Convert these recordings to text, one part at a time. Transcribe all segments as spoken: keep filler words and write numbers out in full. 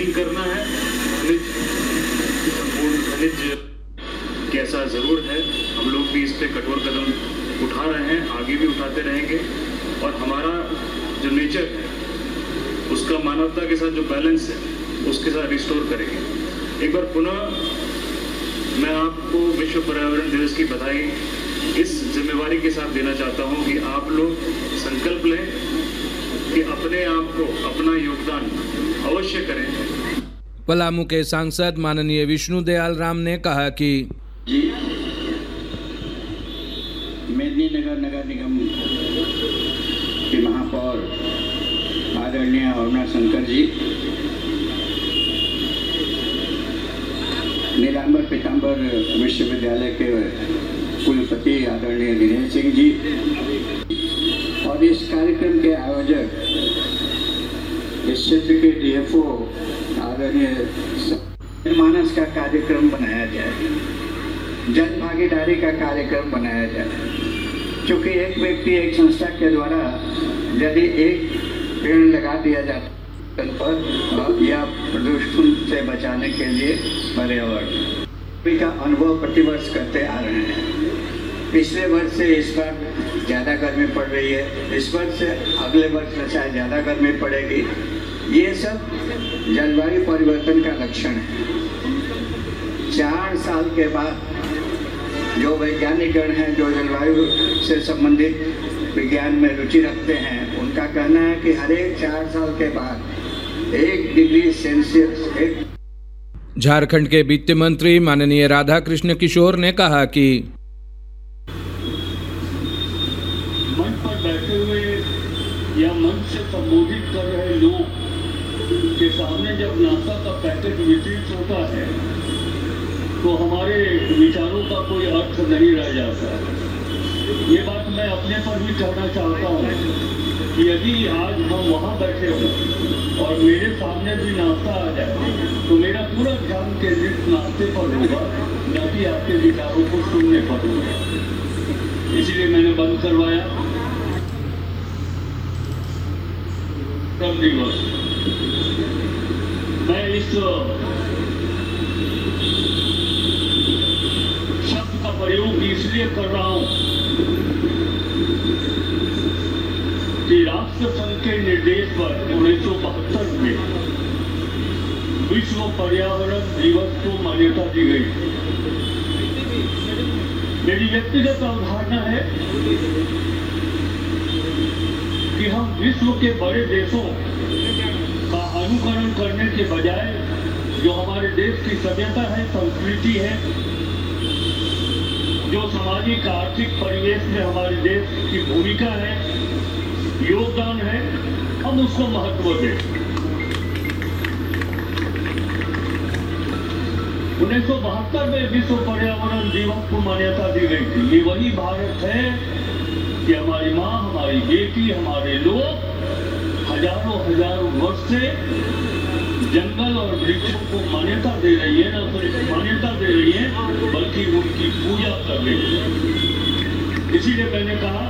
Mining करना है, खनिज संपूर्ण खनिज कैसा ज़रूर है, हम लोग भी इस पे कठोर कदम उठा रहे हैं, आगे भी उठाते रहेंगे। और हमारा जो नेचर है उसका मानवता के साथ जो बैलेंस है उसके साथ रिस्टोर करेंगे। एक बार पुनः मैं आपको विश्व पर्यावरण दिवस की बधाई इस जिम्मेवारी के साथ देना चाहता हूं कि आप लोग संकल्प लें कि अपने आप को, अपना योगदान अवश्य करें। पलामू के सांसद माननीय विष्णु दयाल राम ने कहा कि जी मेदिनीनगर नगर निगम के महापौर आदरणीय अरुणा शंकर जी, नीलांबर पीताम्बर विश्वविद्यालय के कुलपति आदरणीय दिनेश सिंह जी और इस कार्यक्रम के आयोजक इस क्षेत्र के डीएफओ आदरणीय मानस का कार्यक्रम बनाया जाए, जन भागीदारी का कार्यक्रम बनाया जाए। क्योंकि एक व्यक्ति एक संस्था के द्वारा यदि एक पेड़ लगा दिया जाता पर या प्रदूषण से बचाने के लिए पर्यावरण का अनुभव प्रतिवर्ष करते आ रहे हैं। पिछले वर्ष से इस बार ज़्यादा गर्मी पड़ रही है, इस वर्ष से अगले वर्ष में शायद ज़्यादा गर्मी पड़ेगी। ये सब जलवायु परिवर्तन का लक्षण है। चार साल के बाद जो वैज्ञानिकगण हैं, जो जलवायु से संबंधित विज्ञान में रुचि रखते हैं, उनका कहना है कि हर एक चार साल के बाद एक डिग्री सेल्सियस एक। झारखंड के वित्त मंत्री माननीय राधा कृष्ण किशोर ने कहा कि मंच पर बैठे हुए या मंच से संबोधित कर रहे लोग के सामने जब नाश्ता का पैकेट वितरित होता है तो हमारे विचारों का कोई अर्थ नहीं रह जाता। ये बात मैं अपने पर भी कहना चाहता हूँ कि यदि आज हम वहाँ बैठे हों और मेरे सामने भी नाश्ता आ जाए तो मेरा पूरा ध्यान केंद्रित नाश्ते पर होगा, न कि आपके विचारों को सुनने पर होगा। इसलिए मैंने बंद करवाया श्रम दिवस। मैं इस शब्द का प्रयोग इसलिए कर रहा हूं कि राष्ट्र संघ के निर्देश पर उन्नीस सौ बहत्तर में विश्व पर्यावरण दिवस को मान्यता दी गई। मेरी व्यक्तिगत अवधारणा है कि हम विश्व के बड़े देशों का अनुकरण करने के बजाय जो हमारे देश की सभ्यता है, संस्कृति है, जो सामाजिक आर्थिक परिवेश में हमारे देश की भूमिका है, योगदान है, हम उसको महत्व दें। उन्नीस सौ बहत्तर में विश्व पर्यावरण दिवस को मान्यता दी गई थी। ये वही भारत है कि हमारी माँ, हमारी बेटी, हमारे लोग हजारों हजारों वर्ष से जंगल और वृक्षों को मान्यता दे रही है, न सिर्फ मान्यता दे रही है बल्कि उनकी पूजा कर रही है। इसीलिए मैंने कहा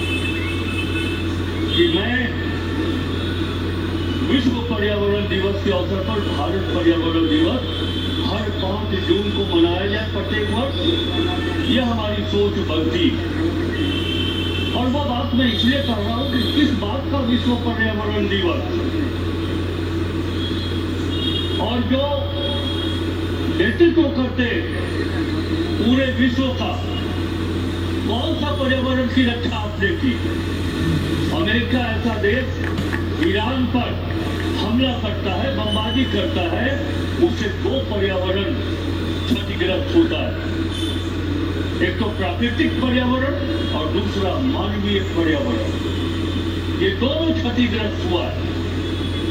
कि मैं विश्व पर्यावरण दिवस के अवसर पर भारत पर्यावरण दिवस हर पाँच जून को मनाया जाए प्रत्येक वर्ष, यह हमारी सोच बनती। और वो बात मैं इसलिए कह रहा हूँ कि किस बात का विश्व पर्यावरण दिवस, और जो नेतृत्व करते पूरे विश्व का, कौन सा पर्यावरण की रक्षा आपने की? अमेरिका ऐसा देश ईरान पर हमला करता है, बमबारी करता है, उससे दो पर्यावरण क्षतिग्रस्त होता है। एक तो प्राकृतिक पर्यावरण और दूसरा मानवीय पर्यावरण। ये दोनों क्षतिग्रस्त हुआ है।